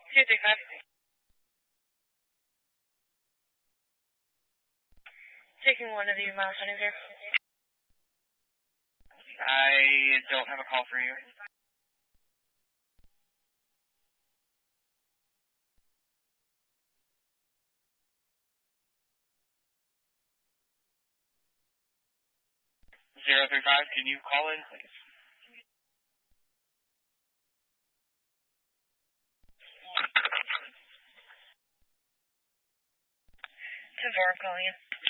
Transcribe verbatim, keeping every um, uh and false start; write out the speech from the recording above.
two three five. Taking one of you, Miles Huntington. I don't have a call for you. Zero three five, can you call in, please? ten four, I'm calling in.